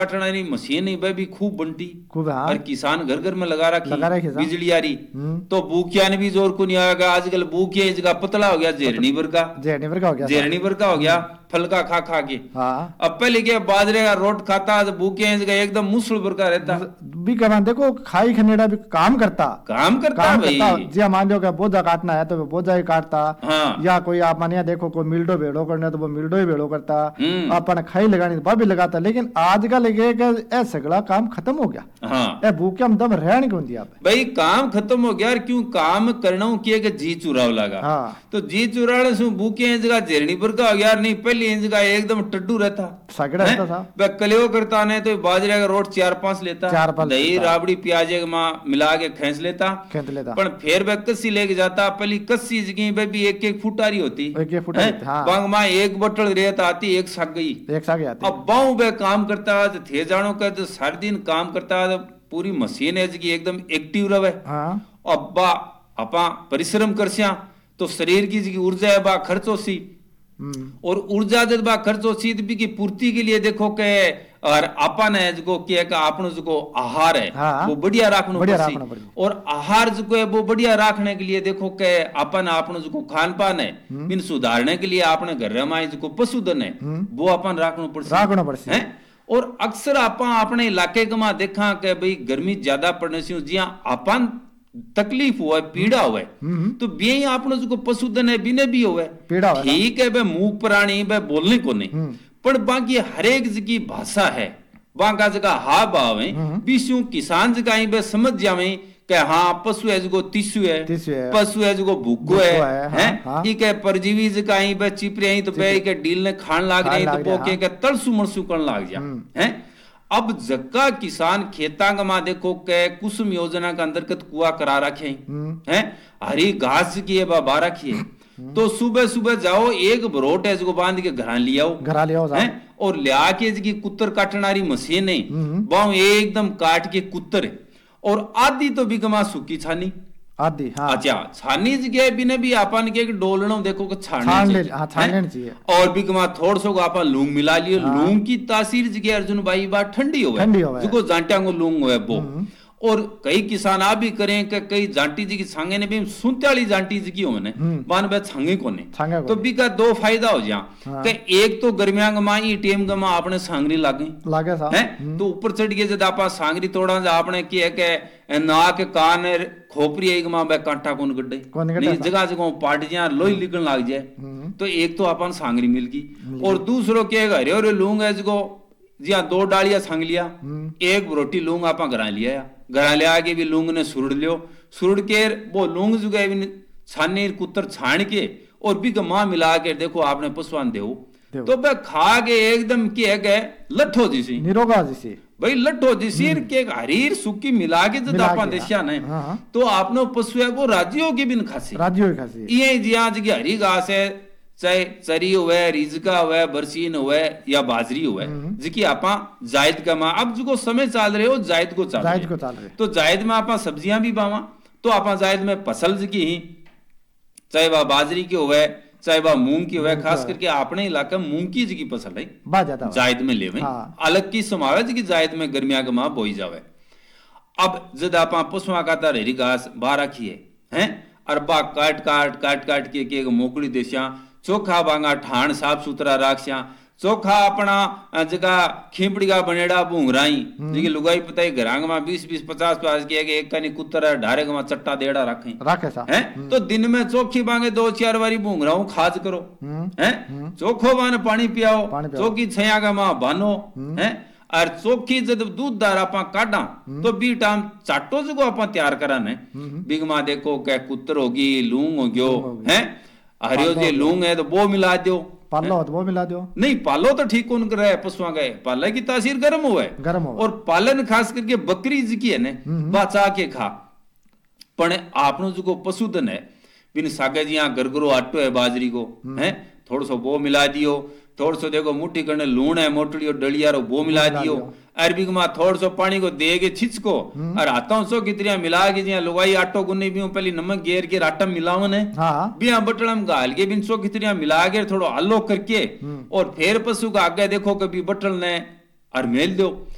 काटने मशीन है वह भी खूब बनती। खूब, हाँ। और किसान घर घर में लगा रखी साहब। बिजली आ रही। तो भूखिया ने भी जोर को नहीं आएगा। आजकल भूखिया इस जगह पतला हो गया, जेरनी भर का हो गया, जेरनी भर का हो गया, फलका खा खा के। हाँ। अब पहले क्या बाजरे का रोट खाता, भूखिया इस जगह एकदम मुसल भर का रहता। भी कमा देखो खाई खनेड़ा भी काम करता भाई। जी मान लो कि बोझा काटना है तो वो बोझा ही काटता। हाँ। या कोई आप मानिया देखो कोई मिल्डो भेड़ो करना तो वो मिल्डो ही भेड़ो करता। अपन खाई लगानी तो भी लगाता। लेकिन आजकल ए सगला काम खत्म हो गया। हाँ। ए भूखे हम दम रहने कौन दिया भाई, काम खत्म हो गया। क्यों काम करना किए कि जी चुराव लगा। हाँ। तो जी चुराने से भूखे जगह जेरनी पर का हो गया। नहीं पहले जगह एकदम टड्डू रहता, सगड़ा रहता था। वह कलेव करता नहीं तो बाजरे का रोट 4-5 लेता, दही राबड़ी प्याज मिला के खेच लेता। पर फिर वह कस्सी लेके जाता। पहली कस्सी जगह भी एक फुटारी होती, बांग मां एक बटल रेत आती, एक साग गई। अब बाऊ वह काम करता थे जानो का तो सारे दिन काम करता। पूरी मशीन है जी एकदम एक्टिव रहे। अब बा अपा परिश्रम करस्या तो शरीर की जी ऊर्जा है बा खर्चो सी। और ऊर्जा जब बा खर्चो सी भी की पूर्ति के लिए देखो के और अपन है जो के का आपनो जो आहार है वो बढ़िया रखनो पड़सी। और आहार जो है वो बढ़िया रखने के लिए देखो के अपन आपनो जो खान पान है बिन सुधारने के लिए आपने घर में जो पशुधन है वो अपन रखनो पड़सी है। और अक्सर आपा अपने इलाके में देखा कि भाई गर्मी ज्यादा पड़ने से जिया अपन तकलीफ हुआ पीड़ा हुआ तो भी आपने जो पशुधन है बिने भी हुआ ठीक है। वह मूक प्राणी वह बोलने को नहीं, पर बाकी हरेक की भाषा है बाका जगह हा भाव है बीसू किसान जगह वह समझ जावे कि हाँ पशु है जो तिसु है, पशु है जो भूखो है इके परजीवी जगह वह चिपरे तो बे के डील ने खान लाग रही तो वो के तलसु मरसु करने लाग जा है। अब जक्का किसान खेतांग में देखो के कुसुम योजना का अंतर्गत कुआ करा रखे हैं, हरी घास की है बा रखी है। तो सुबह सुबह जाओ एक बरोट है जो बांध के घर लियाओ है और लिया के जी कुत्तर काटनारी मशीन है बाऊ एकदम काट के कुत्तर और आधी तो बिगमा सुखी छानी आदि। हाँ। अच्छा छानी जगह बिना भी अपन के डोलनो देखो को छानने चाहिए। और बिगमा थोड़ सो अपन लूंग मिला लियो। लूंग की तासीर जगह अर्जुन भाई बात ठंडी हो जो जांटिया को लूंग हो वो। और कई किसान आ भी करें कि कई जांटी जी की छांगे ने भी सुनत्याली जांटी जी की होने बान बे छांगे कोने तो भी का दो फायदा हो जा कि एक तो गर्मियां गमा ई टेम गमा आपने सांगरी लागे हैं तो ऊपर चढ़ गए जब आप सांगरी तोड़ा जा आपने की है कि नाक कान खोपरी एक मां बे कांटा कोन गड्ढे नहीं जगह जगह पाट जा लोई लिखन लाग जाए तो एक तो अपन सांगरी मिल गई। और दूसरो के हरे हरे लूंग है जो जी हाँ 2 डालियां छांग लिया एक रोटी लूंग आप घर लिया के भी लूंग ने सुरड़ के वो लूंग जो गए छाने कुत्तर छान के और भी मां मिला के देखो आपने पशुआन देव तो वह खा के एकदम के गए लट्ठो जिसी निरोगा जिसी भाई लट्ठो जिसी के हरीर सुखी मिला के जब आप देशिया नहीं तो आपने पशु है वो राज्यों की बिन खासी ये जी आज की हरी घास है चाहे चरी हुए रिजका हुए बरसीन हुए या बाजरी हुए जिकी आपा जायद का मां अब जो समय चल रहे हो जायद को चल रहे तो जायद में आपा सब्जियां भी बावा तो आपा जायद में फसल जिकी ही चाहे वह बाजरी की हुए चाहे वह मूंग की हुए खास करके अपने इलाके में मूंग की जिकी फसल है जायद में लेवे अलग की समावे जिकी जायद में गर्मिया का मां बोई जावे। अब जब आपा पशुआ का रेरी घास बाहर रखी है अरबा काट के मोकड़ी देशिया चोखा बांगा ठाण साफ सुथरा राखस्या चोखा अपना जगह खीपड़ी का बनेड़ा भूंगराई जी लुगाई पताई घरांग में 20-50 के एक कनी कुत्तर ढारे में चट्टा देड़ा रखे हैं तो दिन में चोखी बांगे 2-4 बारी भूंगराऊ खाज करो हैं चोखो बान पानी पियाओ चौकी छया का मां बानो हैं और चोखी जब दूध दार आपा काटा तो बी टाइम चाटो जो आपा तैयार कराने बिगमा देखो क्या कुत्तर होगी लूंग हो गयो हैं हरियो जी लूंग है तो वो मिला दो पालो तो वो मिला दो नहीं पालो तो ठीक कौन करे पशुआ गए पाला की तासीर गर्म हुआ और पालन खास करके बकरी जी की है ने बचा के खा पण आपनो जो पशुधन है बिन सागे जी यहाँ गरगरो आटो है बाजरी को है थोड़ा सो वो मिला दियो थोड़ा सो देखो मुट्ठी करने लूण है मोटड़ी और डलिया रो वो मिला दियो अरबी में थोड़ा सो पानी को दे के छिचको और हाथों सो कितरिया मिला के जिया लुगाई आटो गुन्नी भी पहले नमक गेर के आटा मिलाओ ने बिया बटलम गाल के बिन सो कितरिया मिला के थोड़ा हल्लो करके और फिर पशु का आगे देखो कभी बटल ने और मेल दो।